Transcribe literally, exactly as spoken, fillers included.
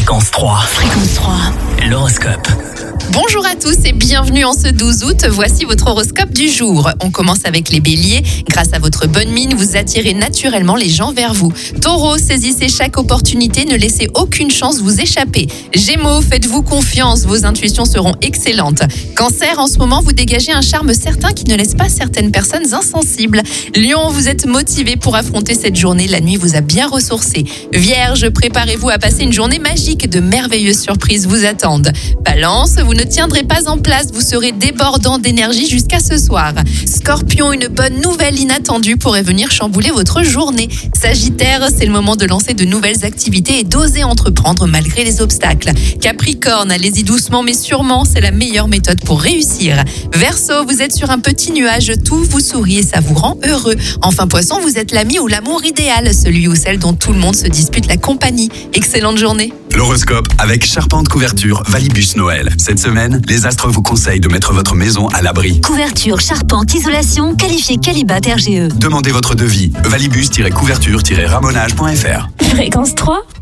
Fréquence trois. Fréquence trois. L'horoscope. Bonjour à tous et bienvenue en ce douze août. Voici votre horoscope du jour. On commence avec les béliers. Grâce à votre bonne mine, vous attirez naturellement les gens vers vous. Taureau, saisissez chaque opportunité, ne laissez aucune chance vous échapper. Gémeaux, faites-vous confiance, vos intuitions seront excellentes. Cancer, en ce moment, vous dégagez un charme certain qui ne laisse pas certaines personnes insensibles. Lion, vous êtes motivé pour affronter cette journée, la nuit vous a bien ressourcé. Vierge, préparez-vous à passer une journée magique, de merveilleuses surprises vous attendent. Balance, vous ne tiendrez pas en place, vous serez débordant d'énergie jusqu'à ce soir. Scorpion, une bonne nouvelle inattendue pourrait venir chambouler votre journée. Sagittaire, c'est le moment de lancer de nouvelles activités et d'oser entreprendre malgré les obstacles. Capricorne, allez-y doucement mais sûrement, c'est la meilleure méthode pour réussir. Verseau, vous êtes sur un petit nuage, tout vous sourit et ça vous rend heureux. Enfin Poisson, vous êtes l'ami ou l'amour idéal, celui ou celle dont tout le monde se dispute la compagnie. Excellente journée. L'horoscope avec Charpente Couverture Valibus Noël. Cette semaine, les astres vous conseillent de mettre votre maison à l'abri. Couverture, charpente, isolation, qualifié Qualibat R G E. Demandez votre devis. valibus-couverture-ramonage point f r. Fréquence trois.